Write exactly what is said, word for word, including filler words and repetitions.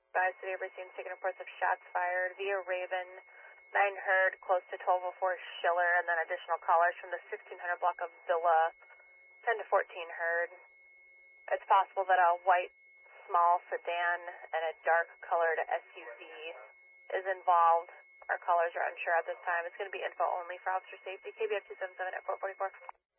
by City of Racine, taking reports of shots fired via Raven, nine heard close to twelve oh four Schiller, and then additional callers from the sixteen hundred block of Villa, ten to fourteen heard. It's possible that a white small sedan and a dark colored S U V is involved. Our callers are unsure at this time. It's going to be info only for officer safety. K B F two seven seven at four forty-four.